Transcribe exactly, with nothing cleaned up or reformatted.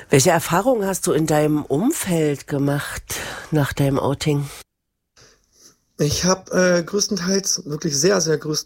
Welche Erfahrungen hast du in deinem Umfeld gemacht nach deinem Outing? Ich habe, äh, größtenteils wirklich sehr, sehr größtenteils